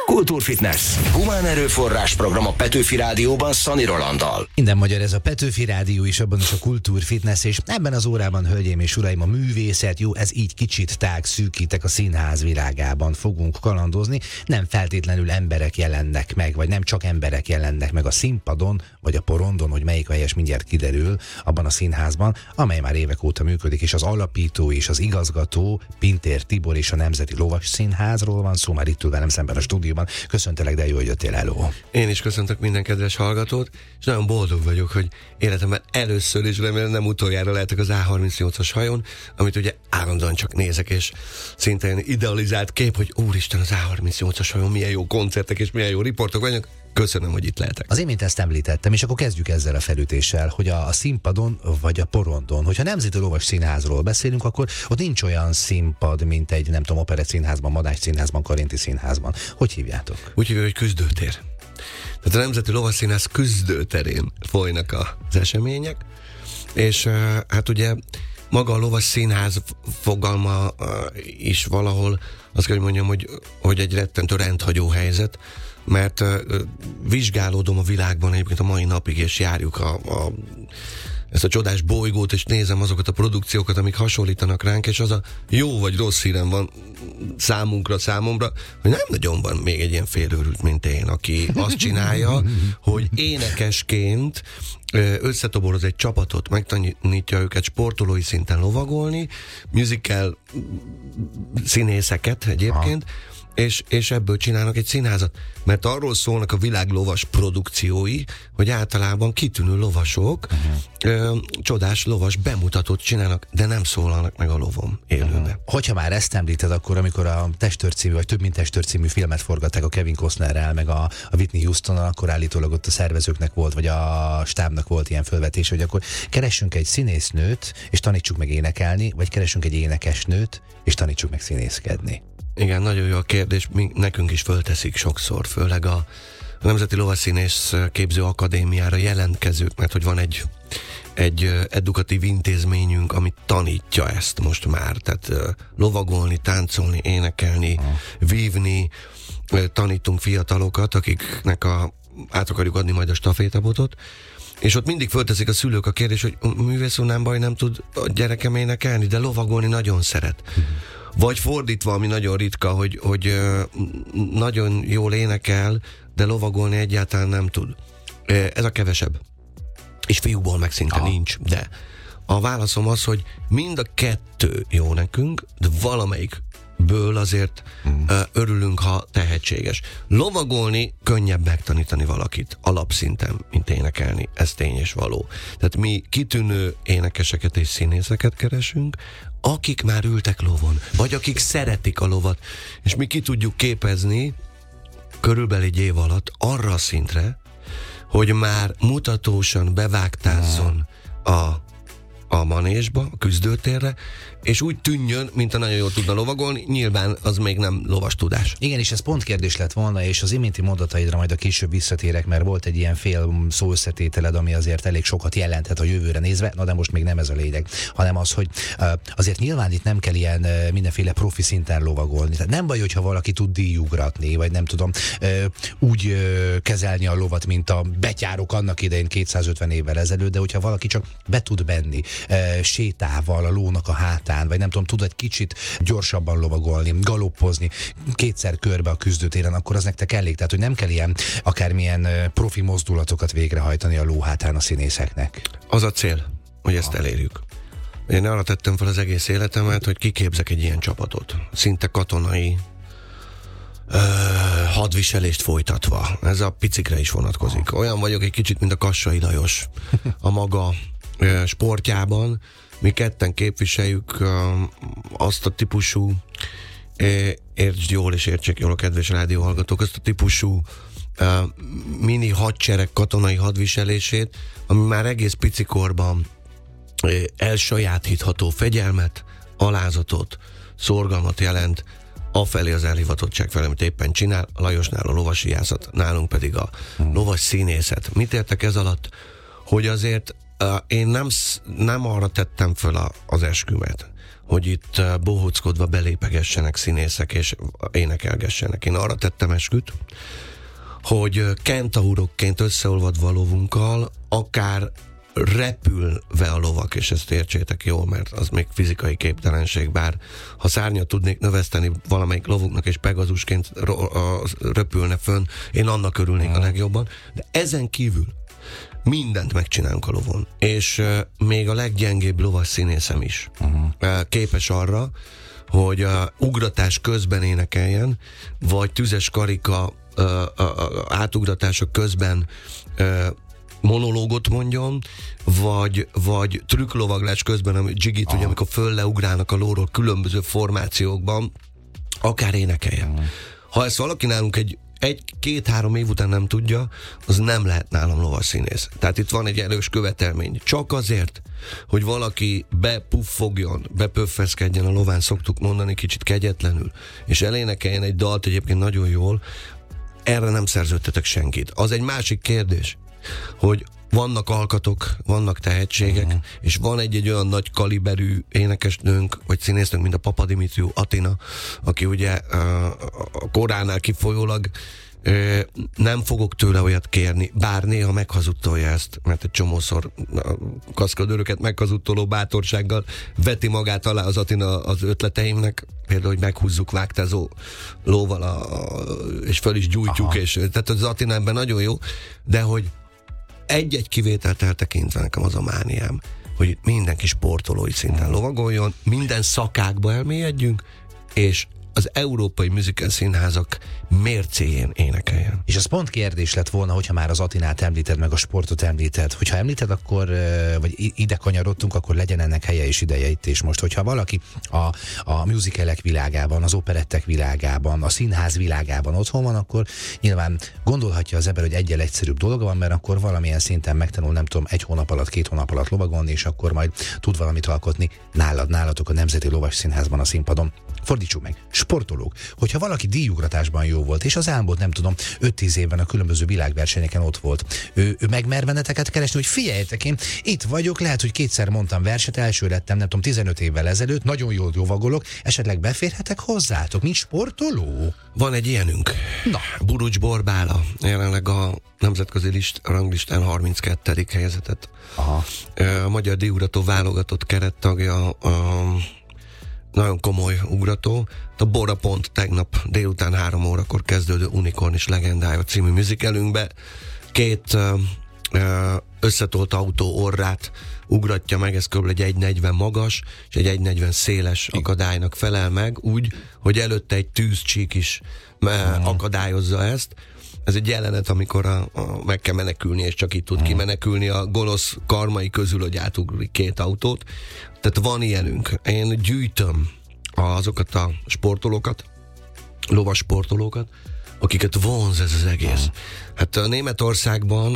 Kultúrfitness. Humán erőforrás program a Petőfi Rádióban Szani Rolanddal. Minden magyar, ez a Petőfi Rádió is, abban is a Kultúrfitness, és ebben az órában, hölgyeim és uraim, a művészet, jó, ez így kicsit tág, szűkítek, a színház világában fogunk kalandozni. Nem feltétlenül emberek jelennek meg, vagy nem csak emberek jelennek meg a színpadon, vagy a porondon, hogy melyik a helyes, mindjárt kiderül, abban a színházban, amely már évek óta működik, és az alapító és az igazgató Pintér Tibor és a Nemzeti Lovas Színházról van szó, már itt ül velem szemben a stúdióban. Köszöntelek, de jó, hogy jöttél, hello. Én is köszöntök minden kedves hallgatót, és nagyon boldog vagyok, hogy életemben először is, remélem nem utoljára lehetek az A38-as hajón, amit ugye állandóan csak nézek, és szintén idealizált kép, hogy úristen, az A38-as hajón milyen jó koncertek és milyen jó riportok vannak. Köszönöm, hogy itt lehetek. Az imént ezt említettem, és akkor kezdjük ezzel a felütéssel, hogy a színpadon vagy a porondon, hogyha Nemzeti Lovas Színházról beszélünk, akkor ott nincs olyan színpad, mint egy, nem tudom, Operett Színházban, Madách Színházban, Karinti Színházban. Hogy hívjátok? Úgy hívjuk, hogy küzdőtér. Tehát a Nemzeti Lovas Színház küzdőterén folynak az események, és hát ugye maga a Lovas Színház fogalma is valahol, azt kell, hogy mondjam, hogy egy rettentő rendhagyó helyzet, mert vizsgálódom a világban egyébként a mai napig, és járjuk ezt a csodás bolygót, és nézem azokat a produkciókat, amik hasonlítanak ránk, és az a jó vagy rossz hírem van számomra, hogy nem nagyon van még egy ilyen félőrült, mint én, aki azt csinálja, hogy énekesként összetoboroz egy csapatot, megtanítja őket sportolói szinten lovagolni, musical színészeket egyébként, és ebből csinálnak egy színházat. Mert arról szólnak a világ lovas produkciói, hogy általában kitűnő lovasok csodás lovas bemutatót csinálnak, de nem szólalnak meg a lovom élőbe. Hogyha már ezt említed, akkor amikor a Testőr című, vagy Több mint Testőr című filmet forgatták a Kevin Costnerrel, meg a Whitney Houstonnal, akkor állítólag ott a szervezőknek volt, vagy a stábnak volt ilyen fölvetés, hogy akkor keressünk egy színésznőt, és tanítsuk meg énekelni, vagy keressünk egy énekesnőt, és tanítsuk meg színészkedni. Igen, nagyon jó a kérdés, nekünk is fölteszik sokszor, főleg a Nemzeti Lovasszínész Képző Akadémiára jelentkezők, mert hogy van egy edukatív intézményünk, ami tanítja ezt most már, tehát lovagolni, táncolni, énekelni, vívni, tanítunk fiatalokat, akiknek át akarjuk adni majd a stafétabotot, és ott mindig fölteszik a szülők a kérdés, hogy művész úr, nem baj, nem tud a gyerekem énekelni, de lovagolni nagyon szeret. Vagy fordítva, ami nagyon ritka, hogy nagyon jól énekel, de lovagolni egyáltalán nem tud. Ez a kevesebb. És fiúkból meg szinte nincs, de a válaszom az, hogy mind a kettő jó nekünk, de valamelyikből azért örülünk, ha tehetséges. Lovagolni könnyebb megtanítani valakit alapszinten, mint énekelni. Ez tény és való. Tehát mi kitűnő énekeseket és színészeket keresünk, akik már ültek lovon, vagy akik szeretik a lovat, és mi ki tudjuk képezni körülbelül egy év alatt arra a szintre, hogy már mutatósan bevágtázzon a manésba, a küzdőtérre, és úgy tűnjön, mint a nagyon jól tudna lovagolni, nyilván az még nem lovas tudás. Igen, és ez pont kérdés lett volna, és az iménti mondataidra majd a később visszatérek, mert volt egy ilyen fél szó összetételed, ami azért elég sokat jelenthet a jövőre nézve, na de most még nem ez a lényeg, hanem az, hogy azért nyilván itt nem kell ilyen mindenféle profi szinten lovagolni. Tehát nem baj, hogyha valaki tud díjugratni, vagy nem tudom, úgy kezelni a lovat, mint a betyárok annak idején 250 évvel ezelőtt, de hogyha valaki csak be tud menni sétával a lónak a hátán, vagy nem tudom, tud egy kicsit gyorsabban lovagolni, galoppozni, kétszer körbe a küzdőtéren, akkor az nektek elég. Tehát, hogy nem kell ilyen akármilyen profi mozdulatokat végrehajtani a ló hátán a színészeknek. Az a cél, hogy ezt elérjük. Én arra tettem fel az egész életemet, hogy kiképzek egy ilyen csapatot. Szinte katonai hadviselést folytatva. Ez a picikre is vonatkozik. Olyan vagyok egy kicsit, mint a Kassai Lajos a maga sportjában. Mi ketten képviseljük azt a típusú, értsd jól és értsék jól a kedves rádióhallgatók, azt a típusú mini hadsereg katonai hadviselését, ami már egész picikorban elsajátítható fegyelmet, alázatot, szorgalmat jelent afelé az elhivatottság felé, amit éppen csinál. Lajosnál a lovasiászat, nálunk pedig a lovas színészet. Mit értek ez alatt? Hogy azért én nem arra tettem föl az eskümet, hogy itt bohóckodva belépegessenek színészek és énekelgessenek. Én arra tettem esküt, hogy kentaurokként összeolvadva a lovunkkal, akár repülve a lovak, és ezt értsétek jól, mert az még fizikai képtelenség, bár ha szárnyat tudnék növeszteni valamelyik lovunknak, és Pegazusként röpülne fönn, én annak örülnék a legjobban, de ezen kívül mindent megcsinálunk a lovon, és még a leggyengébb lovas színészem is képes arra, hogy ugratás közben énekeljen, vagy tüzes karika átugratások közben monológot mondjon, vagy trükklovaglás közben, ami Jigit, ugye, amikor fölleugrálnak a lóról különböző formációkban, akár énekeljen. Ha ezt valaki nálunk egy-két-három év után nem tudja, az nem lehet nálam lovas színész. Tehát itt van egy erős követelmény. Csak azért, hogy valaki bepuffogjon, bepöffeszkedjen a lován, szoktuk mondani kicsit kegyetlenül, és elénekeljen egy dalt egyébként nagyon jól, erre nem szerződtetek senkit. Az egy másik kérdés, hogy vannak alkatok, vannak tehetségek, és van egy olyan nagy kaliberű énekesnőnk, vagy színésznőnk, mint a Papadimitriou Atina, aki ugye a koránál kifolyólag nem fogok tőle olyat kérni, bár néha meghazudtolja ezt, mert egy csomószor kaszkadőröket meghazudtoló bátorsággal veti magát alá az Atina az ötleteimnek, például, hogy meghúzzuk vágtázó lóval, és föl is gyújtjuk, és tehát az Atina ebben nagyon jó, de hogy egy-egy kivételt eltekintve nekem az a mániám, hogy mindenki sportolói szinten lovagoljon, minden szakákba elmélyedjünk, és az európai musical színházak mércéjén énekeljen. És az pont kérdés lett volna, hogyha már az Atinát említed, meg a sportot említed. Hogyha említed, akkor, vagy ide kanyarodtunk, akkor legyen ennek helye és ideje itt és most. Hogyha valaki a musicalek világában, az operettek világában, a színház világában otthon van, akkor nyilván gondolhatja az ember, hogy egyel egyszerűbb dolga van, mert akkor valamilyen szinten megtanul, nem tudom, 1 hónap alatt, 2 hónap alatt lovagolni, és akkor majd tud valamit alkotni nálatok a Nemzeti Lovas Színházban a színpadon. Fordítsuk meg, sportolók. Hogyha valaki díjugratásban jó volt, és az elmúlt, nem tudom, 5-10 évben a különböző világversenyeken ott volt, ő megmer benneteket keresni, hogy figyeljetek, én itt vagyok, lehet, hogy 2-szer mondtam verset, első lettem, nem tudom, 15 évvel ezelőtt, nagyon jól lovagolok, esetleg beférhetek hozzátok, mint sportoló? Van egy ilyenünk. Na. Burucs Borbála, jelenleg a nemzetközi ranglistán 32. helyezettet. A magyar díjugrató válogatott kerettagja, nagyon komoly ugrató. A Bora pont tegnap délután 3 órakor kezdődő Unicorn is legendája című musicalünkbe 2 összetolt autó orrát ugratja meg, ez kb. Egy 1,40 magas és egy 1,40 széles akadálynak felel meg, úgy, hogy előtte egy tűzcsík is akadályozza ezt. Ez egy jelenet, amikor meg kell menekülni, és csak itt tud kimenekülni a gonosz karmai közül, hogy átugrik 2 autót. Tehát van ilyenünk. Én gyűjtöm azokat a sportolókat, lovas sportolókat, akiket vonz ez az egész. Hát a Németországban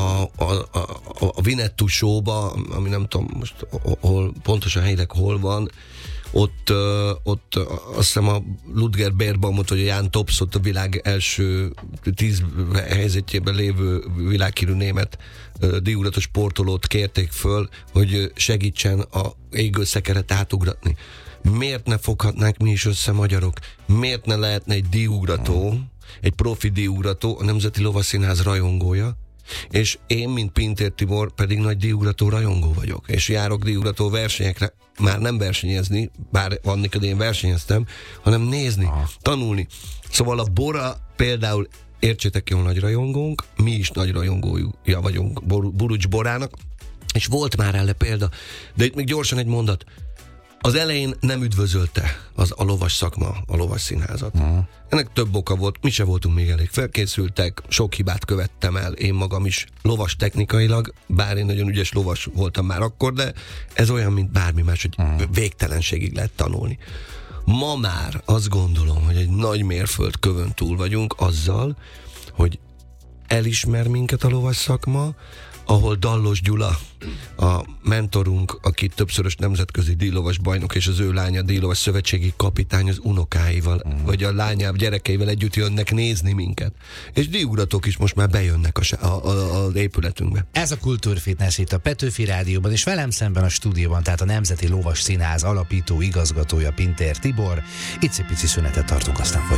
a Winnetou show-ba, ami nem tudom most pontosan helyileg hol van, ott azt hiszem a Ludger Beerbaumot, vagy a Jan Topsot, a világ első 10 helyzetjében lévő világhírű német díjugratos sportolót kérték föl, hogy segítsen a égő szekeret átugratni. Miért ne foghatnánk mi is össze magyarok? Miért ne lehetne egy díjugrató, egy profi díjugrató, a Nemzeti Lovas Színház rajongója, és én, mint Pintér Tibor pedig nagy díjugrató rajongó vagyok, és járok díjugrató versenyekre, már nem versenyezni, bár annikor én versenyeztem, hanem nézni, tanulni. Szóval a Bora például, értsétek jól, nagy rajongónk, mi is nagy rajongója vagyunk Burucs Borának, és volt már erre példa, de itt még gyorsan egy mondat. Az elején nem üdvözölte a lovas szakma, a lovas színházat. Ennek több oka volt, mi se voltunk még elég felkészültek, sok hibát követtem el én magam is lovas technikailag, bár én nagyon ügyes lovas voltam már akkor, de ez olyan, mint bármi más, hogy végtelenségig lehet tanulni. Ma már azt gondolom, hogy egy nagy mérföldkövön túl vagyunk azzal, hogy elismer minket a lovas szakma, ahol Dallos Gyula, a mentorunk, aki többszörös nemzetközi díjlovas bajnok, és az ő lánya díjlovas szövetségi kapitány az unokáival, vagy a lányával, gyerekeivel együtt jönnek nézni minket. És díjugratók is most már bejönnek az épületünkbe. Ez a Kultúrfitness itt a Petőfi Rádióban, és velem szemben a stúdióban, tehát a Nemzeti Lovas Színház alapító igazgatója, Pintér Tibor. Icipici szünetet tartunk, aztán